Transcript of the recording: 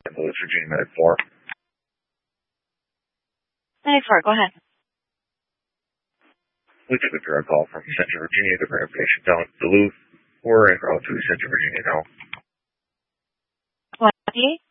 Louis, Virginia, Medic 4. Medic 4, go ahead. We took a drug call from Central Virginia to bring a patient down to Duluth. We're en route to Central Virginia now. What,